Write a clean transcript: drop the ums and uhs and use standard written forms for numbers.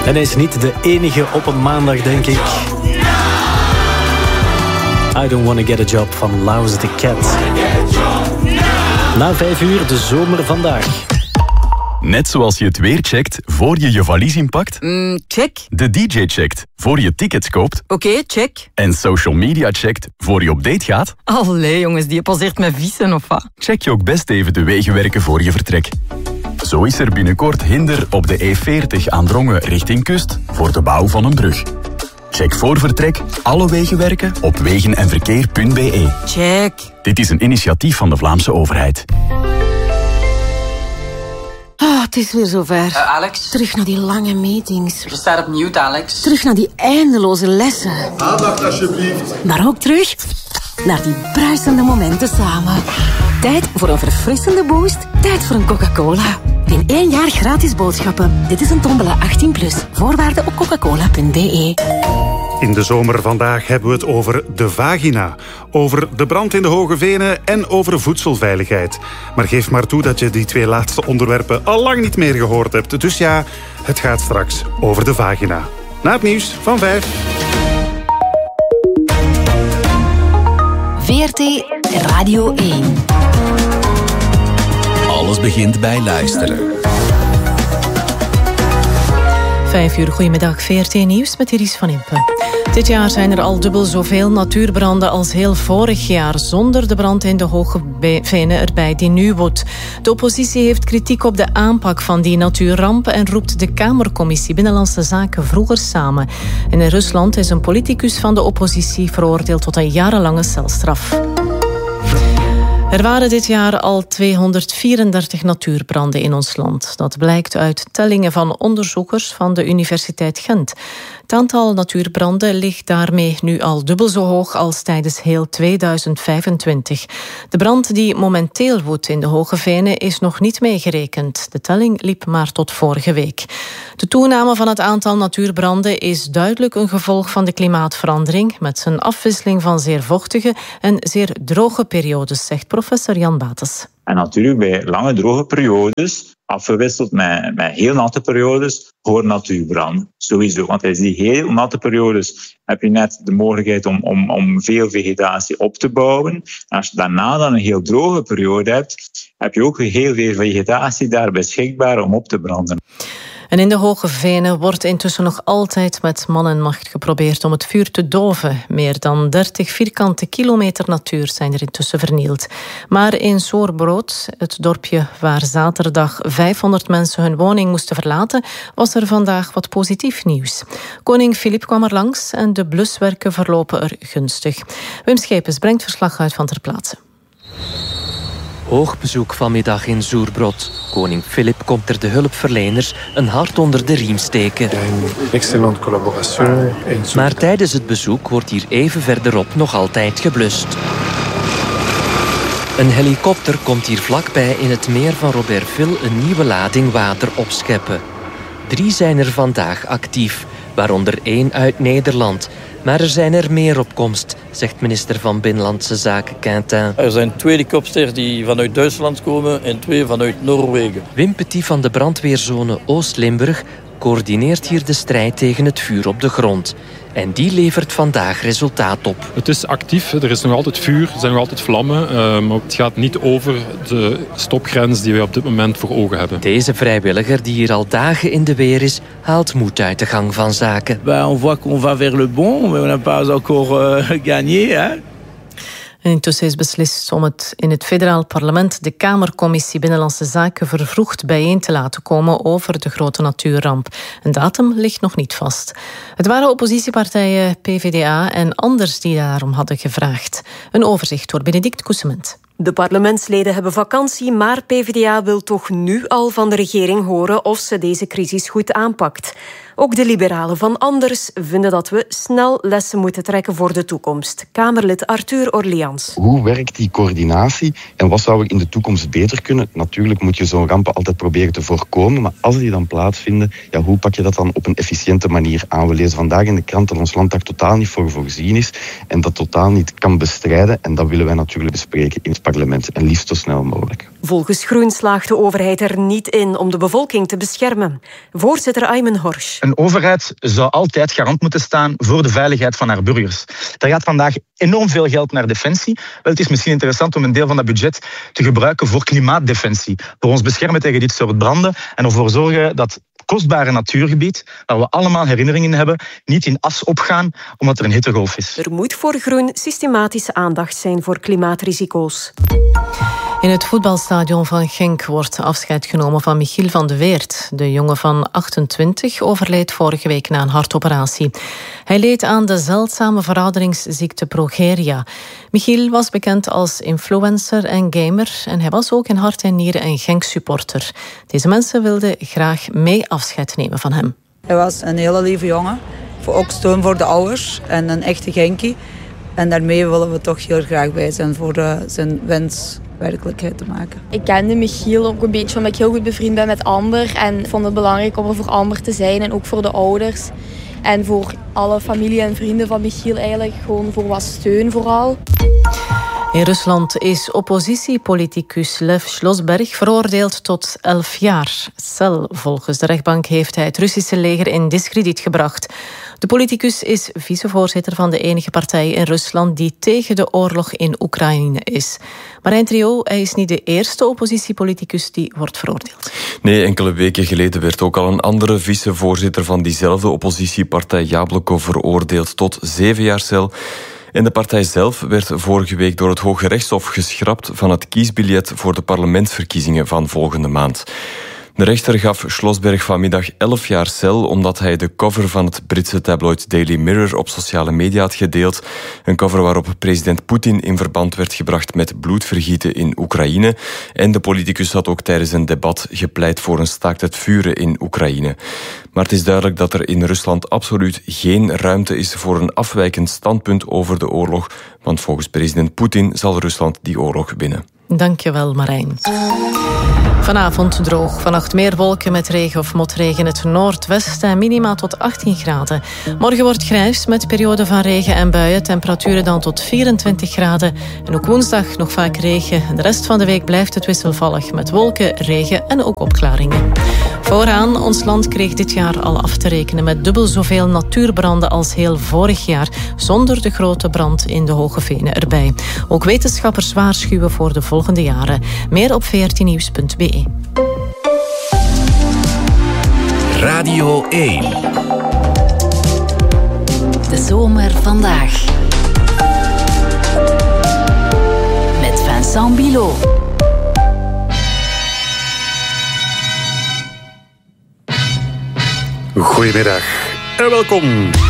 En hij is niet de enige op een maandag, denk ik. I Don't Wanna Get a Job van Louse the Cat. Na 5 uur de zomer vandaag. Net zoals je het weer checkt voor je valies inpakt. Check. De DJ checkt voor je tickets koopt. Oké, check. En social media checkt voor je op date gaat. Allee jongens, die passeert met vissen of wat? Check je ook best even de wegenwerken voor je vertrek. Zo is er binnenkort hinder op de E40 aan Drongen richting kust voor de bouw van een brug. Check voor vertrek alle wegenwerken op wegenenverkeer.be. Check. Dit is een initiatief van de Vlaamse overheid. Het is weer zover. Alex? Terug naar die lange meetings. Je staat op mute, Alex. Terug naar die eindeloze lessen. Aandacht alsjeblieft. Maar ook terug naar die bruisende momenten samen. Tijd voor een verfrissende boost. Tijd voor een Coca-Cola. In 1 jaar gratis boodschappen. Dit is een tombola 18+. Voorwaarden op coca-cola.be. In de zomer vandaag hebben we het over de vagina. Over de brand in de Hoge Venen en over voedselveiligheid. Maar geef maar toe dat je die 2 laatste onderwerpen al lang niet meer gehoord hebt. Dus ja, het gaat straks over de vagina. Na het nieuws van 5. VRT Radio 1. Alles begint bij luisteren. 5 uur, goedemiddag, VRT Nieuws met Iris van Impen. Dit jaar zijn er al dubbel zoveel natuurbranden als heel vorig jaar, zonder de brand in de Hoge Venen erbij die nu woedt. De oppositie heeft kritiek op de aanpak van die natuurramp en roept de Kamercommissie Binnenlandse Zaken vroeger samen. En in Rusland is een politicus van de oppositie veroordeeld tot een jarenlange celstraf. Er waren dit jaar al 234 natuurbranden in ons land. Dat blijkt uit tellingen van onderzoekers van de Universiteit Gent. Het aantal natuurbranden ligt daarmee nu al dubbel zo hoog als tijdens heel 2025. De brand die momenteel woedt in de Hoge Venen is nog niet meegerekend. De telling liep maar tot vorige week. De toename van het aantal natuurbranden is duidelijk een gevolg van de klimaatverandering, met zijn afwisseling van zeer vochtige en zeer droge periodes, zegt professor Jan Bates. En natuurlijk bij lange droge periodes, afgewisseld met heel natte periodes, horen natuurbranden. Sowieso, want tijdens die heel natte periodes heb je net de mogelijkheid om veel vegetatie op te bouwen. Als je daarna dan een heel droge periode hebt, heb je ook heel veel vegetatie daar beschikbaar om op te branden. En in de Hoge Venen wordt intussen nog altijd met man en macht geprobeerd om het vuur te doven. Meer dan 30 vierkante kilometer natuur zijn er intussen vernield. Maar in Soerbrood, het dorpje waar zaterdag 500 mensen hun woning moesten verlaten, was er vandaag wat positief nieuws. Koning Filip kwam er langs en de bluswerken verlopen er gunstig. Wim Schepens brengt verslag uit van ter plaatse. Hoog bezoek vanmiddag in Soerbrood. Koning Filip komt er de hulpverleners een hart onder de riem steken. Excellente collaboration. Maar tijdens het bezoek wordt hier even verderop nog altijd geblust. Een helikopter komt hier vlakbij in het meer van Robertville een nieuwe lading water opscheppen. 3 zijn er vandaag actief, waaronder 1 uit Nederland. Maar er zijn er meer op komst, zegt minister van Binnenlandse Zaken Quintin. Er zijn 2 helikopters die vanuit Duitsland komen en 2 vanuit Noorwegen. Wim Petit van de brandweerzone Oost-Limburg coördineert hier de strijd tegen het vuur op de grond. En die levert vandaag resultaat op. Het is actief, er is nog altijd vuur, er zijn nog altijd vlammen. Maar het gaat niet over de stopgrens die wij op dit moment voor ogen hebben. Deze vrijwilliger, die hier al dagen in de weer is, haalt moed uit de gang van zaken. On voit qu'on va vers le bon, mais on n'a pas encore gagné. Hein? En intussen is beslist om het in het federaal parlement de Kamercommissie Binnenlandse Zaken vervroegd bijeen te laten komen over de grote natuurramp. Een datum ligt nog niet vast. Het waren oppositiepartijen PvdA en anders die daarom hadden gevraagd. Een overzicht door Benedict Koesement. De parlementsleden hebben vakantie, maar PvdA wil toch nu al van de regering horen of ze deze crisis goed aanpakt. Ook de liberalen van Anders vinden dat we snel lessen moeten trekken voor de toekomst. Kamerlid Arthur Orleans. Hoe werkt die coördinatie en wat zou er in de toekomst beter kunnen? Natuurlijk moet je zo'n rampen altijd proberen te voorkomen, maar als die dan plaatsvinden, ja, hoe pak je dat dan op een efficiënte manier aan? We lezen vandaag in de krant dat ons land daar totaal niet voor voorzien is en dat totaal niet kan bestrijden en dat willen wij natuurlijk bespreken in het parlement. En liefst zo snel mogelijk. Volgens Groen slaagt de overheid er niet in om de bevolking te beschermen. Voorzitter Aymen Horsch. Een overheid zou altijd garant moeten staan voor de veiligheid van haar burgers. Er gaat vandaag enorm veel geld naar defensie. Wel, het is misschien interessant om een deel van dat budget te gebruiken voor klimaatdefensie. Voor ons beschermen tegen dit soort branden en ervoor zorgen dat kostbare natuurgebied, waar we allemaal herinneringen hebben, niet in as opgaan omdat er een hittegolf is. Er moet voor Groen systematische aandacht zijn voor klimaatrisico's. In het voetbalstadion van Genk wordt afscheid genomen van Michiel van de Weert. De jongen van 28 overleed vorige week na een hartoperatie. Hij leed aan de zeldzame verouderingsziekte progeria. Michiel was bekend als influencer en gamer en hij was ook in hart en nieren een Genk-supporter. Deze mensen wilden graag mee afscheid nemen van hem. Hij was een hele lieve jongen, ook steun voor de ouders en een echte Genkie. En daarmee willen we toch heel graag bij zijn voor zijn wens werkelijkheid te maken. Ik kende Michiel ook een beetje omdat ik heel goed bevriend ben met Amber. En vond het belangrijk om er voor Amber te zijn en ook voor de ouders. En voor alle familie en vrienden van Michiel eigenlijk gewoon voor wat steun vooral. In Rusland is oppositiepoliticus Lev Slosberg veroordeeld tot 11 jaar cel. Volgens de rechtbank heeft hij het Russische leger in diskrediet gebracht. De politicus is vicevoorzitter van de enige partij in Rusland die tegen de oorlog in Oekraïne is. Marijn Trio, hij is niet de eerste oppositiepoliticus die wordt veroordeeld. Nee, enkele weken geleden werd ook al een andere vicevoorzitter van diezelfde oppositiepartij, Jabloko, veroordeeld tot 7 jaar cel. En de partij zelf werd vorige week door het Hoge Rechtshof geschrapt van het kiesbiljet voor de parlementsverkiezingen van volgende maand. De rechter gaf Slosberg vanmiddag 11 jaar cel omdat hij de cover van het Britse tabloid Daily Mirror op sociale media had gedeeld. Een cover waarop president Poetin in verband werd gebracht met bloedvergieten in Oekraïne. En de politicus had ook tijdens een debat gepleit voor een staakt het vuren in Oekraïne. Maar het is duidelijk dat er in Rusland absoluut geen ruimte is voor een afwijkend standpunt over de oorlog. Want volgens president Poetin zal Rusland die oorlog winnen. Dankjewel, Marijn. Vanavond droog, vannacht meer wolken met regen of motregen in het noordwesten en minima tot 18 graden. Morgen wordt grijs met perioden van regen en buien, temperaturen dan tot 24 graden. En ook woensdag nog vaak regen. De rest van de week blijft het wisselvallig met wolken, regen en ook opklaringen. Vooraan, ons land kreeg dit jaar al af te rekenen met dubbel zoveel natuurbranden als heel vorig jaar, zonder de grote brand in de Hoge Venen erbij. Ook wetenschappers waarschuwen voor de volgende jaren. Meer op 14nieuws.be. Radio 1. De zomer vandaag. Met Vincent Bilot. Goedemiddag en welkom.